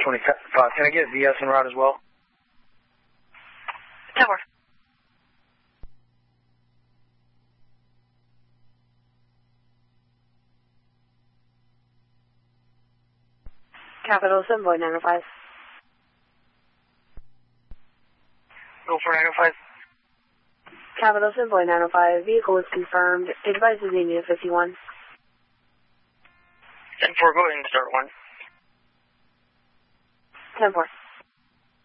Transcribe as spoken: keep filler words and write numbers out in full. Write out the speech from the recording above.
twenty-five. Can I get V S en route as well? ten four. Capital seven point nine oh five. Go for nine oh five. Capital seven point nine oh five. Vehicle is confirmed. Advice is India fifty-one. ten four, go ahead and start one. ten four.